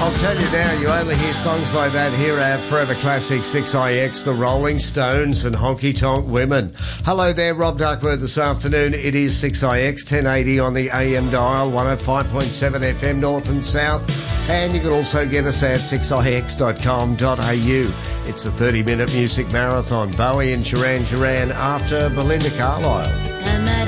I'll tell you now, you only hear songs like that here at Forever Classic 6IX, The Rolling Stones and Honky Tonk Women. Hello there, Rob Duckworth this afternoon. It is 6IX, 1080 on the AM dial, 105.7 FM north and south. And you can also get us at 6ix.com.au. It's a 30-minute music marathon. Bowie and Duran Duran after Belinda Carlisle.